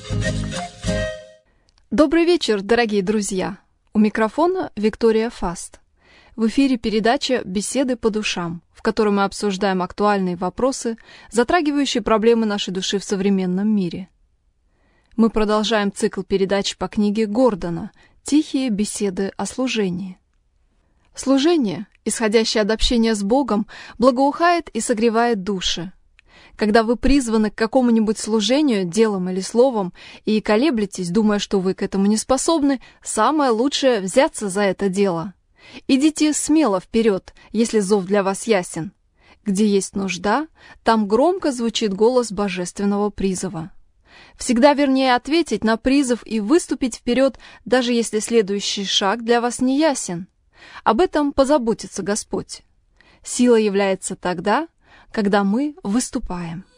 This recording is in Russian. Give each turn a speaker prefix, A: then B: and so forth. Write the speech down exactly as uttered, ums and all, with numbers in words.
A: Добрый вечер, дорогие друзья! У микрофона Виктория Фаст. В эфире передача «Беседы по душам», в которой мы обсуждаем актуальные вопросы, затрагивающие проблемы нашей души в современном мире. Мы продолжаем цикл передач по книге Гордона «Тихие беседы о служении». Служение, исходящее от общения с Богом, благоухает и согревает души. Когда вы призваны к какому-нибудь служению, делом или словом, и колеблетесь, думая, что вы к этому не способны, самое лучшее — взяться за это дело. Идите смело вперед, если зов для вас ясен. Где есть нужда, там громко звучит голос божественного призыва. Всегда вернее ответить на призыв и выступить вперед, даже если следующий шаг для вас не ясен. Об этом позаботится Господь. Сила является тогда, когда мы выступаем.